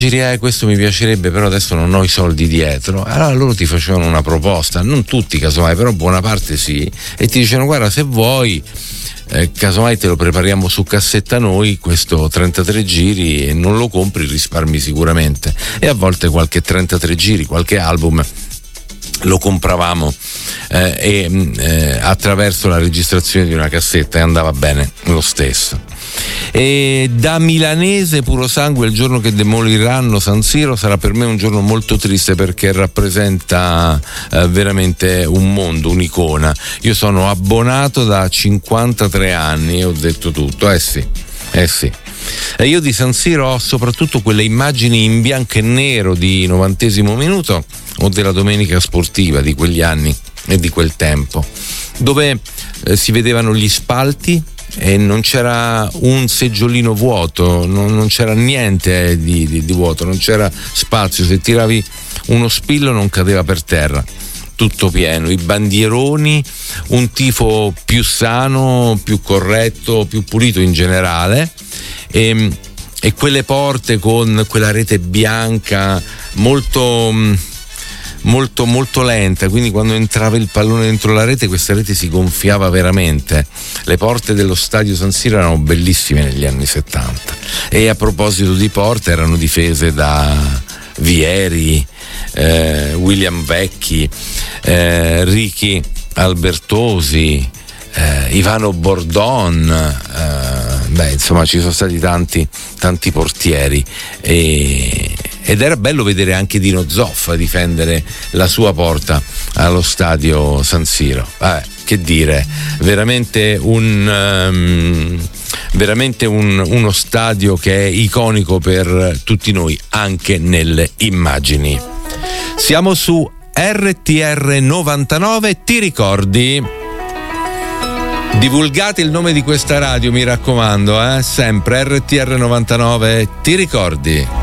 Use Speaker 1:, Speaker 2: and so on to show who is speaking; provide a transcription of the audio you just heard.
Speaker 1: questo mi piacerebbe, però adesso non ho i soldi dietro. Allora loro ti facevano una proposta, non tutti casomai, però buona parte sì, e ti dicevano: guarda, se vuoi casomai te lo prepariamo su cassetta noi, questo 33 giri, e non lo compri, risparmi sicuramente. E a volte qualche 33 giri, qualche album lo compravamo attraverso la registrazione di una cassetta, e andava bene lo stesso. E da milanese puro sangue, il giorno che demoliranno San Siro sarà per me un giorno molto triste, perché rappresenta veramente un mondo, un'icona. Io sono abbonato da 53 anni e ho detto tutto. Sì. E io di San Siro ho soprattutto quelle immagini in bianco e nero di 90° minuto o della domenica sportiva di quegli anni e di quel tempo, dove si vedevano gli spalti e non c'era un seggiolino vuoto, non c'era niente di vuoto, non c'era spazio. Se tiravi uno spillo non cadeva per terra, tutto pieno, i bandieroni, un tifo più sano, più corretto, più pulito in generale, e quelle porte con quella rete bianca molto lenta, quindi quando entrava il pallone dentro la rete, questa rete si gonfiava veramente. Le porte dello stadio San Siro erano bellissime negli anni 70, e a proposito di porte, erano difese da Vieri, William Vecchi, Ricky Albertosi, Ivano Bordon, insomma ci sono stati tanti portieri, ed era bello vedere anche Dino Zoffa difendere la sua porta allo stadio San Siro. Che dire, veramente uno stadio che è iconico per tutti noi, anche nelle immagini. Siamo su RTR 99, ti ricordi? Divulgate il nome di questa radio, mi raccomando, sempre RTR 99, ti ricordi?